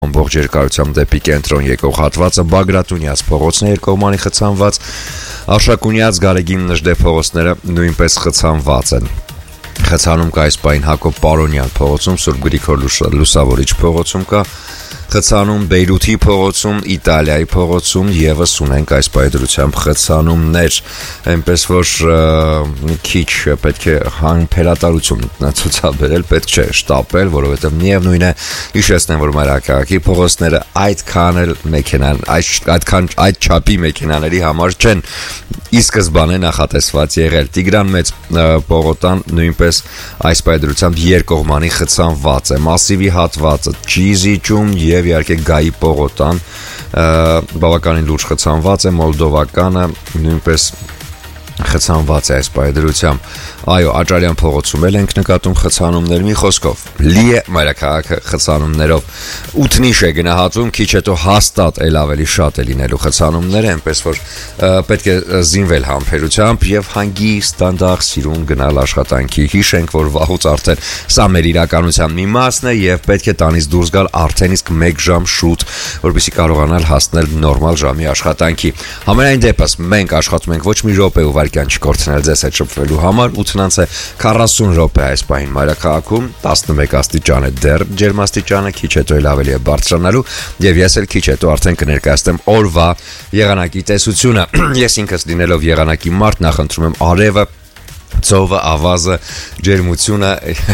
ամբողջ երկարությամբ դեպի կենտրոն եկող հատվածը, Բագրատունյաց փողոցն երկկողմանի խցանված, Արշակունյաց, Գարեգին Նժդե փողոցները նույնպես խցանված են։ Խցանում կա այս պահին Հակոբ Պարոնյան փողոցում, Սուրբ Գրիգոր Լուսավորիչ փողոցում կա խցանում, Բեյրութի փողոցում, Իտալիայի փողոցում եւս ունենք այս պայդրությամբ խցանումներ, այնպես որ քիչ պետք է հանրապետարություն ցուցաբերել, պետք չէ շտապել, որովհետեւ միևնույն է, հիշեցնեմ, որ մայրաքաղաքի փողոցները այդքան էլ մեքենան, այդ չափի մեքենաների համար չեն ի սկզբանե նախատեսված եղել։ Տիգրան Մեծ պողոտան նույնպես այս պայդրությամբ երկկողմանի խցանված է, Մասիվի հատվածը, Ճիզիճում եւ իհարկե Գայի պողոտան բավականին լուրջ խցանված է, Մոլդովականը նույնպես խցանված է այս պայդրությամբ։ Այո, Աճարյան փողոցում էլ ենք նկատում խցանումներ, մի խոսքով լի է մայրաքաղաքը խցանումներով, 8-նիշ է գնահատվում, քիչ հետո հաստատ էլ ավելի շատ է լինելու խցանումները, այնպես որ պետք է զինվել համբերությամբ եւ հանգիստ դանդաղ սիրուն գնալ աշխատանքի։ Հիշենք, որ վաղուց արդեն սա մեր իրականության մի մասն է եւ պետք է տանից դուրս գալ արդեն իսկ 1 ժամ շուտ, որպեսզի կարողանալ հասնել նորմալ ժամի աշխատանքի։ Համենայն դեպս մենք աշխատում ենք ոչ մի րոպե ու վայրկյան չկորցնել ձեզ հետ շփվելու համար, 8:40 րոպե այս պահին մայրաքաղաքում, 11 աստիճան է դեռ ջերմաստիճանը, քիչ հետո էլ ավելի է բարձրանալու եւ ես էլ քիչ հետո արդեն կներկայացնեմ օրվա եղանակի տեսությունը։ Ես ինքս լինելով եղանակի մարդ նախընտրում եմ արևը, ծովը, ավազը, ջերմությունը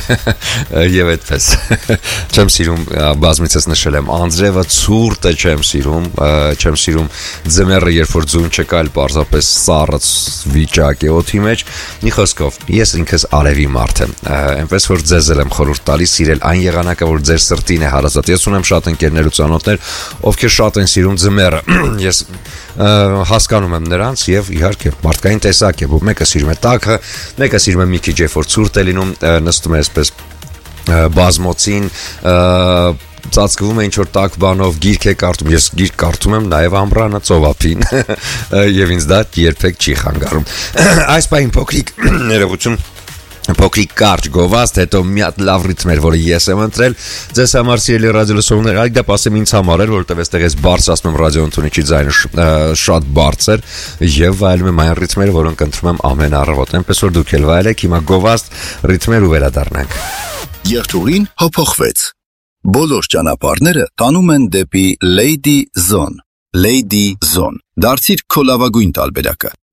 եւ այդպես։ Չեմ սիրում, բազմիցս նշել եմ, անձրևը, ցուրտը չեմ սիրում ձմեռը, երբ որ ձուն չկա, այլ պարզապես սառը վիճակ է օդի մեջ։ Մի խոսքով, ես ինքս արևի մարդ եմ, այնպես որ ձեզ եմ խորհուրդ տալիս սիրել այն եղանակը, որ ձեր սրտին է հարազատ։ Ես ունեմ շատ ընկերներ ու ծանոթներ, ովքեր շատ են սիրում ձմեռը։ Ես հասկանում եմ նրանց եւ իհարկե մարդկային տեսակ է, որ մեկը սիրում է տաքը, մեկը սիրում է մի քիչ երբ որ ցուրտ է լինում, նստում է այսպես բազմոցին, ծածկվում է ինչ-որ տաք բանով, գիրք է կարդում, ես գիրք կարդում եմ նաև ամռանը ծովափին եւ ինձ դա երբեք չի խանգարում։ Այս պահին փոքրիկ ներողություն, փոքրիկ կարճ գովազդ, հետո մի հատ լավ ռիթմ էր, որը ես եմ ընտրել ձեզ համար սիրելի ռադիոլսողներ, այլ դա ասեմ ինձ համար էր, որովհետև այստեղ ես բարձր ասում եմ ռադիոընթունիչի ձայնը շատ բարձր եւ վայելում եմ այն ռիթմերը, որոնք ընտրում եմ ամեն առավոտ, այնպես որ դուք էլ վայելեք, հիմա գովազդ ռիթմեր ու վերադառնանք։ Երթուղին հափոխվեց։ Բոլոր ճանապարհները տանում են դեպի Lady Zone։ Lady Zone։ Դարձիր քո լավագույն տարբերակը։